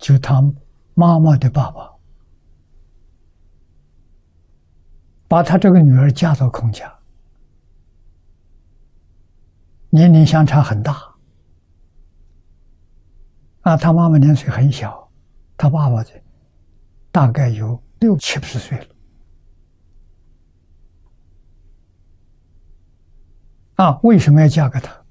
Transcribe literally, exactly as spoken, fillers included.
就他妈妈的爸爸，把他这个女儿嫁到孔家，年龄相差很大。啊，他妈妈年岁很小，他爸爸大概有六七十岁了。啊，为什么要嫁给他？